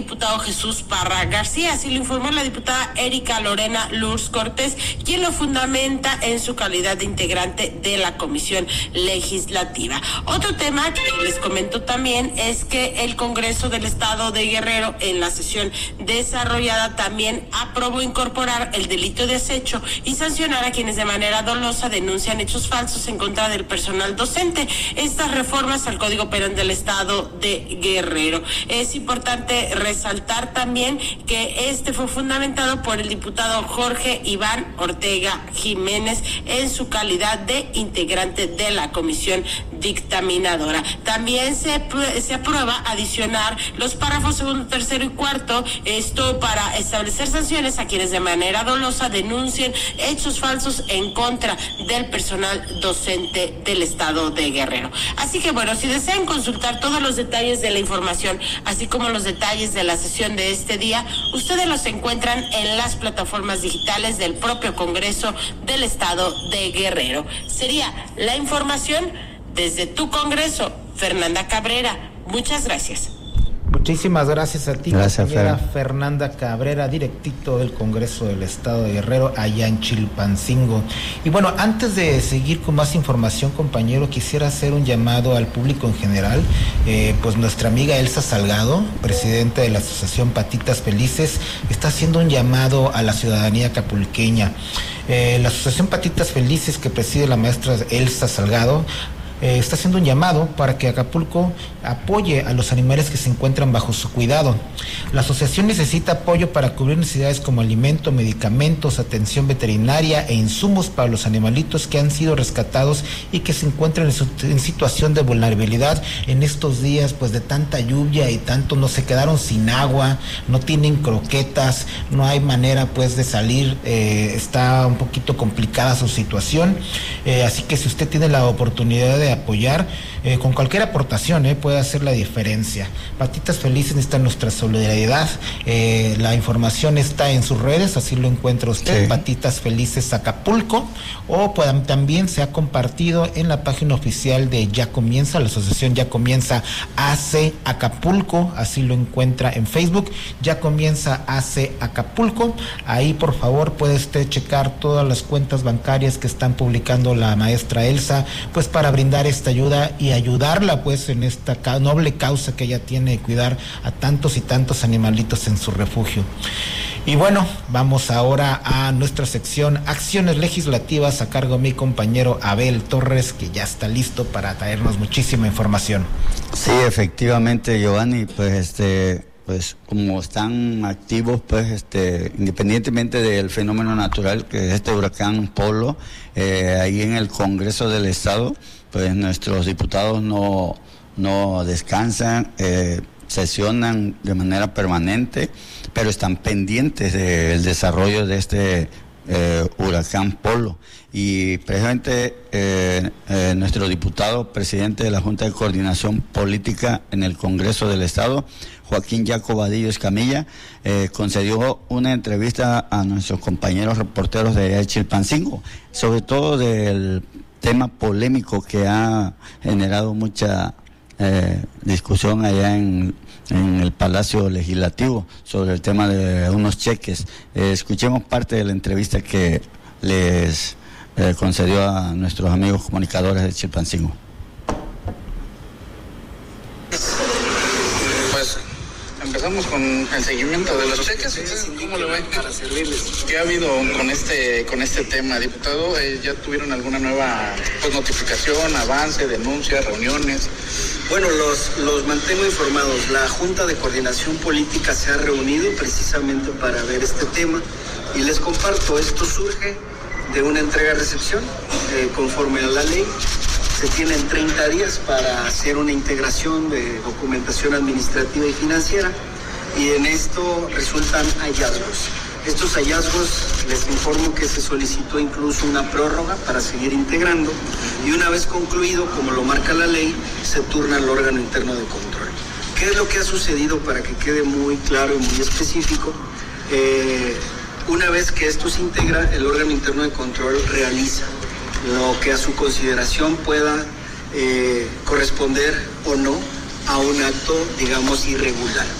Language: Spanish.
diputado Jesús Parra García, así lo informó la diputada Erika Lorena Luz Cortés, quien lo fundamenta en su calidad de integrante de la Comisión Legislativa. Otro tema que les comento también es que el Congreso del Estado de Guerrero, en la sesión desarrollada, también aprobó incorporar el delito de acecho y sancionar a quienes de manera dolosa denuncian hechos falsos en contra del personal docente. Estas reformas al Código Penal del Estado de Guerrero. Es importante resaltar también que este fue fundamentado por el diputado Jorge Iván Ortega Jiménez en su calidad de integrante de la comisión dictaminadora. También se aprueba adicionar los párrafos segundo, tercero y cuarto, esto para establecer sanciones a quienes de manera dolosa denuncien hechos falsos en contra del personal docente del Estado de Guerrero. Así que bueno, si desean consultar todos los detalles de la información, así como los detalles de la sesión de este día, ustedes los encuentran en las plataformas digitales del propio Congreso del Estado de Guerrero. Sería la información desde tu Congreso, Fernanda Cabrera. Muchas gracias. Muchísimas gracias a ti, gracias, compañera Fernanda Cabrera, directito del Congreso del Estado de Guerrero, allá en Chilpancingo. Y bueno, antes de seguir con más información, compañero, quisiera hacer un llamado al público en general. Pues nuestra amiga Elsa Salgado, presidenta de la Asociación Patitas Felices, está haciendo un llamado a la ciudadanía acapulqueña. La Asociación Patitas Felices, que preside la maestra Elsa Salgado, está haciendo un llamado para que Acapulco apoye a los animales que se encuentran bajo su cuidado. La asociación necesita apoyo para cubrir necesidades como alimento, medicamentos, atención veterinaria e insumos para los animalitos que han sido rescatados y que se encuentran en situación de vulnerabilidad en estos días, pues de tanta lluvia y tanto, no se quedaron sin agua, no tienen croquetas, no hay manera pues de salir, está un poquito complicada su situación, así que si usted tiene la oportunidad de apoyar, con cualquier aportación puede hacer la diferencia. Patitas Felices necesita nuestra solidaridad. La información está en sus redes, así lo encuentra usted, sí. Patitas Felices Acapulco, o también se ha compartido en la página oficial de Ya Comienza, la asociación Ya Comienza AC Acapulco, así lo encuentra en Facebook, Ya Comienza AC Acapulco. Ahí por favor puede usted checar todas las cuentas bancarias que están publicando la maestra Elsa, pues para brindar esta ayuda y ayudarla pues en esta noble causa que ella tiene de cuidar a tantos y tantos animalitos en su refugio. Y bueno, vamos ahora a nuestra sección Acciones Legislativas a cargo de mi compañero Abel Torres, que ya está listo para traernos muchísima información. Sí, efectivamente, Giovanni, pues como están activos, pues independientemente del fenómeno natural que es este huracán Polo, ahí en el Congreso del Estado, pues nuestros diputados no descansan, sesionan de manera permanente, pero están pendientes del desarrollo de este huracán Polo. Y precisamente nuestro diputado, presidente de la Junta de Coordinación Política en el Congreso del Estado, Joaquín Jaco Vadillo Escamilla, concedió una entrevista a nuestros compañeros reporteros de Chilpancingo, sobre todo del tema polémico que ha generado mucha discusión allá en el Palacio Legislativo sobre el tema de unos cheques. Escuchemos parte de la entrevista que les concedió a nuestros amigos comunicadores de Chilpancingo. Pues empezamos con el seguimiento de los cheques. ¿Cómo lo ven? Para servirles. ¿Qué ha habido con este tema, diputado? ¿Ya tuvieron alguna nueva notificación, avance, denuncia, reuniones? Bueno, los mantengo informados. La Junta de Coordinación Política se ha reunido precisamente para ver este tema y les comparto, esto surge de una entrega-recepción conforme a la ley. Se tienen 30 días para hacer una integración de documentación administrativa y financiera y en esto resultan hallazgos. Estos hallazgos, les informo que se solicitó incluso una prórroga para seguir integrando y una vez concluido, como lo marca la ley, se turna al órgano interno de control. ¿Qué es lo que ha sucedido para que quede muy claro y muy específico? Una vez que esto se integra, el órgano interno de control realiza lo que a su consideración pueda corresponder o no a un acto, digamos, irregular.